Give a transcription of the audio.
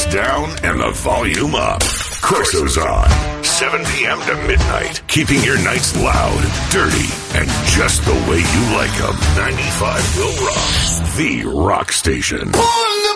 lights down and the volume up. Corso's on. 7 p.m. to midnight. Keeping your nights loud, dirty, and just the way you like them. 95 Will Rock. The rock station.